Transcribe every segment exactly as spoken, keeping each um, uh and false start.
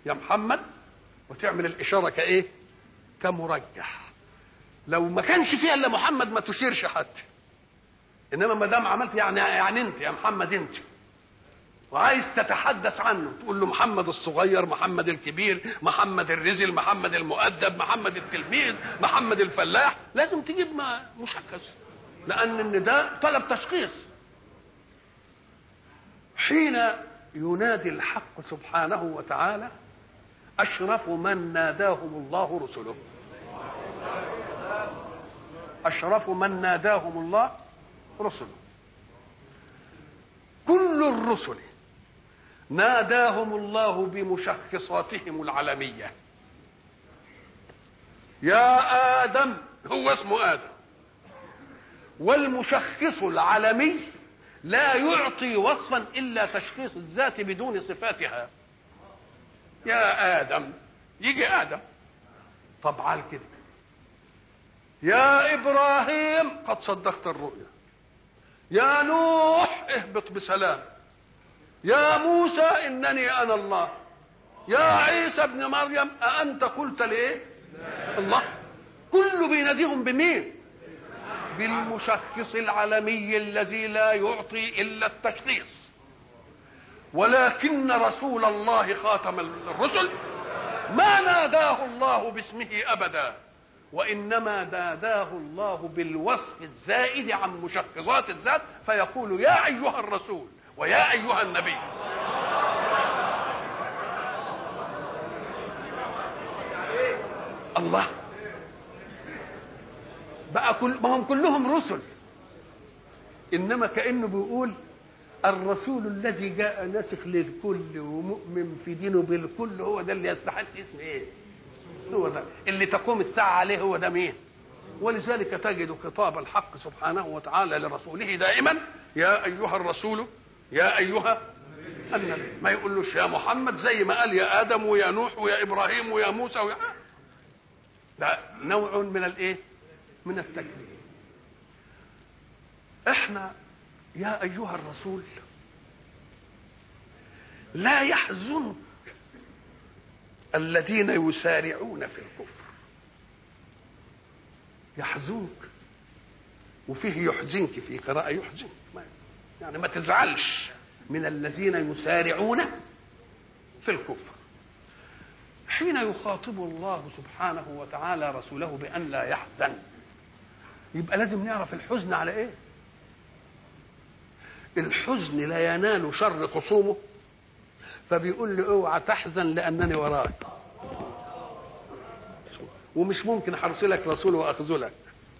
يا محمد، وتعمل الاشاره كايه؟ كمرجح. لو ما كانش فيها الا محمد ما تشيرش حتى، انما ما دام عملت يعني يعني انت يا محمد انت، وعايز تتحدث عنه تقول له محمد الصغير، محمد الكبير، محمد الرزل، محمد المؤدب، محمد التلميذ، محمد الفلاح، لازم تجيب ما مشخص، لان النداء طلب تشخيص. حين ينادي الحق سبحانه وتعالى أشرف من ناداهم الله رسله، أشرف من ناداهم الله رسله. كل الرسل ناداهم الله بمشخصاتهم العلمية. يا آدم، هو اسمه آدم، والمشخص العلمي لا يعطي وصفا إلا تشخيص الذات بدون صفاتها. يا آدم، يجي آدم، طب على كده. يا إبراهيم قد صدقت الرؤيا. يا نوح اهبط بسلام. يا موسى إنني أنا الله. يا عيسى ابن مريم أأنت قلت لإيه؟ الله. كله بيناديهم بمين؟ بالمشخص العلمي الذي لا يعطي إلا التشخيص. ولكن رسول الله خاتم الرسل ما ناداه الله باسمه أبدا، وإنما ناداه الله بالوصف الزائد عن مشخصات الذات، فيقول يا أيها الرسول ويا أيها النبي. الله بقى كل ما هم كلهم رسل، إنما كأنه بيقول الرسول الذي جاء ناسخ للكل ومؤمن في دينه بالكل، هو ده اللي يستحق اسم ايه؟ هو ده اللي تقوم الساعة عليه، هو ده مين؟ ولذلك تجد خطاب الحق سبحانه وتعالى لرسوله دائما يا أيها الرسول يا أيها النبي، ما يقولوش يا محمد زي ما قال يا آدم ويا نوح ويا إبراهيم ويا موسى ويا... ده نوع من الايه؟ من التكريم. احنا يا أيها الرسول لا يحزنك الذين يسارعون في الكفر. يحزنك، وفيه يحزنك، في قراءة يحزنك، يعني ما تزعلش من الذين يسارعون في الكفر. حين يخاطب الله سبحانه وتعالى رسوله بأن لا يحزن، يبقى لازم نعرف الحزن على ايه. الحزن لا ينال شر خصومه، فبيقول له اوعى تحزن لانني وراك، ومش ممكن حرسلك رسول واخذلك،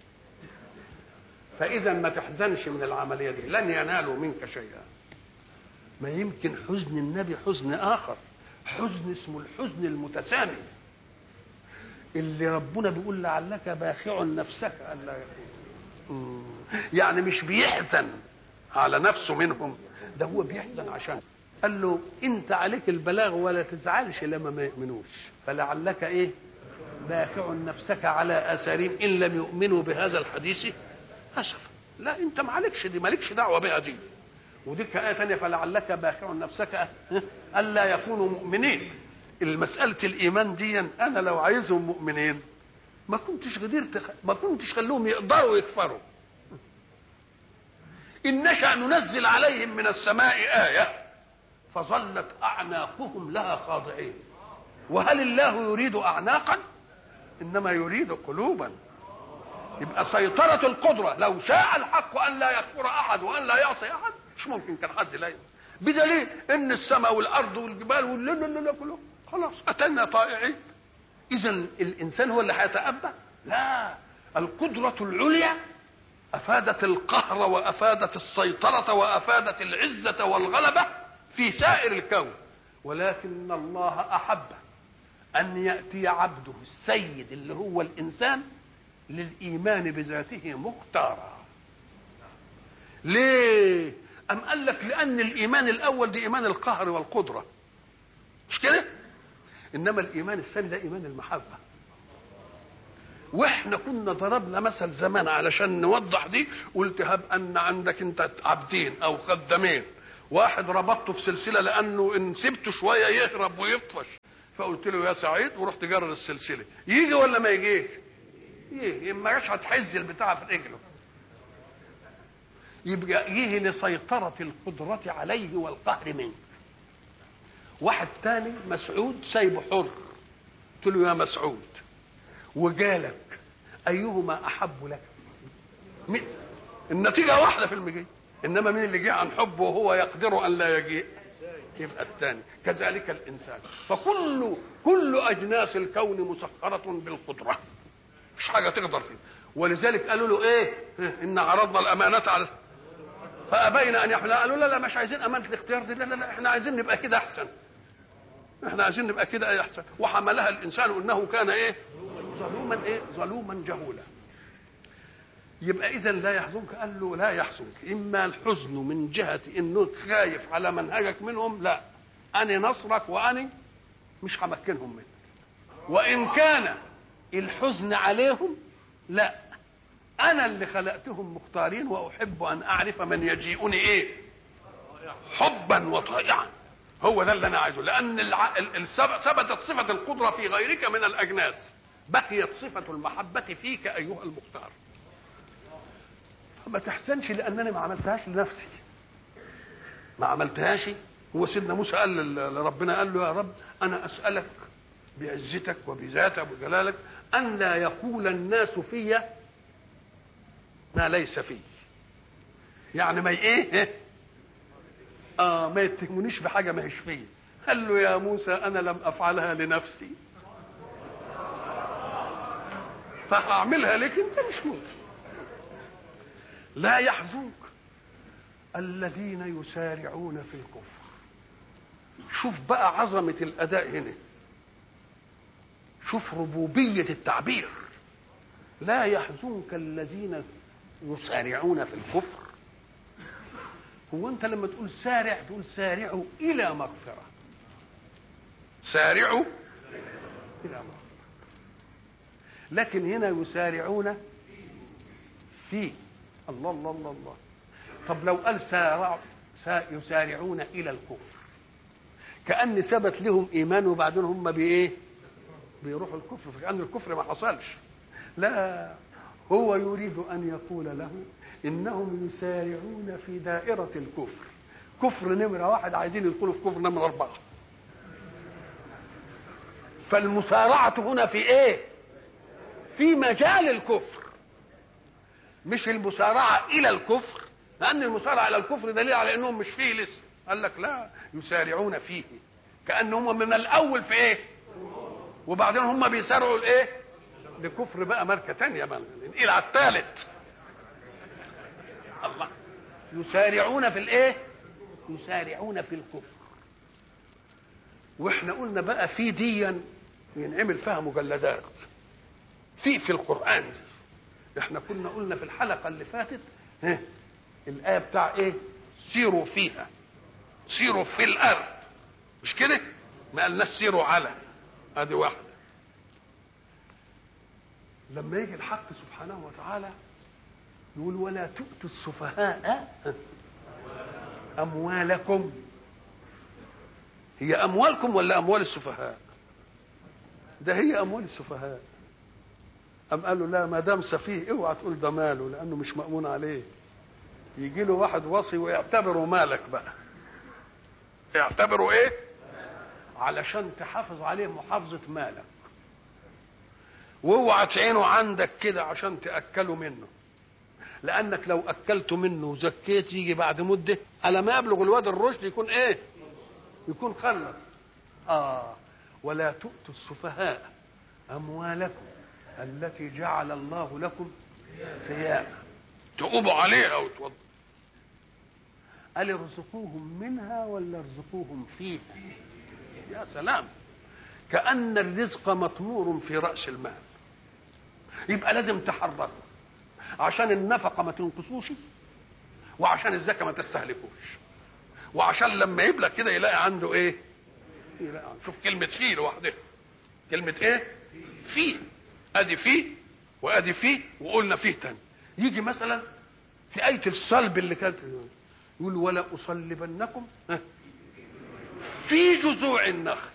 فاذا ما تحزنش من العمليه دي، لن ينالوا منك شيئا. ما يمكن حزن النبي حزن اخر، حزن اسمه الحزن المتسامي، اللي ربنا بيقول لعلك باخع نفسك الا يكون، يعني مش بيحزن على نفسه منهم، ده هو بيحزن عشان قال له انت عليك البلاغ ولا تزعلش لما ما يؤمنوش، فلعلك ايه؟ باخع نفسك على اثارهم ان لم يؤمنوا بهذا الحديث اسفا. لا انت ما عليكش دي، مالكش دعوه بها دي. ودي آية ثانية فلعلك باخع نفسك الا يكونوا مؤمنين. المسألة الإيمان دي أنا لو عايزهم مؤمنين ما كنتش قدرت، ما كنتش خلوهم يقدروا يكفروا. إن نشأ ننزل عليهم من السماء آية فظلت أعناقهم لها خاضعين. وهل الله يريد أعناقا؟ إنما يريد قلوبا. يبقى سيطرة القدرة، لو شاء الحق أن لا يكفر أحد وأن لا يعصي أحد مش ممكن كان حد لا يؤمن. بدليل إن السماء والأرض والجبال والليل كله خلاص أتينا طائعين. إذا الإنسان هو اللي هيتأبى؟ لا، القدرة العليا أفادت القهر وأفادت السيطرة وأفادت العزة والغلبة في سائر الكون، ولكن الله أحب أن يأتي عبده السيد اللي هو الإنسان للإيمان بذاته مختارا. ليه؟ أم قال لك لأن الإيمان الأول دي إيمان القهر والقدرة، مش كده؟ إنما الإيمان الثاني ده إيمان المحبة. واحنا كنا ضربنا مثل زمان علشان نوضح دي، قلت هب ان عندك انت عبدين او خدامين، واحد ربطته في سلسله لانه ان سبته شويه يهرب ويطفش، فقلت له يا سعيد ورحت جرر السلسله، يجي ولا ما يجيش؟ يجي، ما جاش هتحز البتاع في رجله. يبقى يجي لسيطره القدره عليه والقهر منه. واحد تاني مسعود سايبه حر، قلت له يا مسعود وجالك ايهما احب لك؟ النتيجه واحده في المجيء، انما مين اللي جه عن حبه وهو يقدر ان لا يجيء؟ يبقى الثاني. كذلك الانسان، فكل كل اجناس الكون مسخره بالقدره، مش حاجه تقدر فيه. ولذلك قالوا له ايه؟ ان عرضنا الامانه على فابين ان يحملها. قالوا لا لا مش عايزين امانه الاختيار دي، لا لا لا احنا عايزين نبقى كده احسن، احنا عايزين نبقى كده احسن. وحملها الانسان انه كان ايه؟ ظلوما ايه؟ ظلوما جهولا. يبقى اذا لا يحزنك، قال له لا يحزنك اما الحزن من جهه انه خايف على منهجك منهم، لا انا نصرك واني مش همكنهم منك. وان كان الحزن عليهم، لا انا اللي خلقتهم مختارين واحب ان اعرف من يجيئني ايه؟ حبا وطائعا. هو ده اللي انا عايزه، لان الع... ثبتت صفه القدره في غيرك من الاجناس، بقيت صفه المحبه فيك ايها المختار. ما تحسنش لانني ما عملتهاش لنفسي، ما عملتهاش. هو سيدنا موسى قال لربنا، قال له يا رب انا اسالك بعزتك وبذاتك وجلالك ان لا يقول الناس في ما ليس فيه، يعني ما ايه اه ما يتهمونيش بحاجه ما هيش فيه. قال له يا موسى انا لم افعلها لنفسي فهعملها لك انت، مش ممكن. لا يحزنك الذين يسارعون في الكفر. شوف بقى عظمة الأداء هنا، شوف ربوبية التعبير. لا يحزنك الذين يسارعون في الكفر. هو أنت لما تقول سارع تقول سارعوا إلى مغفرة، سارعوا إلى مغفرة، لكن هنا يسارعون في الله الله الله الله. طب لو قال سارع يسارعون الى الكفر، كأن ثبت لهم ايمان وبعدين هم بايه؟ بيروحوا الكفر، فكأن الكفر ما حصلش. لا، هو يريد ان يقول له انهم يسارعون في دائرة الكفر. كفر نمرة واحد عايزين يدخلوا في كفر نمرة أربعة. فالمسارعة هنا في ايه؟ في مجال الكفر، مش المسارعة إلى الكفر، لأن المسارعة إلى الكفر دليل على أنهم مش فيه لسه. قال لك لا، يسارعون فيه، كأنهم من الأول في إيه؟ وبعدين هم بيسارعوا الإيه؟ لكفر بقى ماركة تانية بقى، إلى على الثالث. الله، يسارعون في الإيه؟ يسارعون في الكفر. وإحنا قلنا بقى في ديا ينعمل فيها مجلدات في في القرآن. احنا كنا قلنا في الحلقه اللي فاتت ها الايه بتاع ايه؟ سيروا فيها، سيروا في الارض، مش كده؟ ما قالناش سيروا على، ادي واحده. لما يجي الحق سبحانه وتعالى يقول ولا تؤتوا السفهاء اموالكم، هي اموالكم ولا اموال السفهاء؟ ده هي اموال السفهاء. أم قالوا لا، ما دام سفيه اوعى تقول ده ماله، لانه مش مأمون عليه. يجي له واحد وصي ويعتبره مالك بقى، يعتبره ايه؟ علشان تحافظ عليه محافظة مالك، واوعى تعينه عندك كده عشان تأكله منه، لانك لو اكلته منه وزكيت يجي بعد مدة على ما يبلغ الواد الرشد يكون ايه؟ يكون خلص. اه ولا تؤتوا السفهاء اموالكم التي جعل الله لكم قياما تقوموا عليها وتوضوا. قال ارزقوهم منها ولا ارزقوهم فيها؟ يا سلام، كأن الرزق مطمور في رأس المال. يبقى لازم تحركه عشان النفقة ما تنقصوش، وعشان الزكاة ما تستهلكوش، وعشان لما يبلغ كده يلاقي عنده ايه؟ يلاقي عنده. شوف كلمة فيه لوحدها، كلمة ايه؟ فيه، ادي فيه وادي فيه، وقلنا فيه تاني. يجي مثلا في آية الصلب اللي كانت يقول ولا أصلبنكم في جذوع النخل.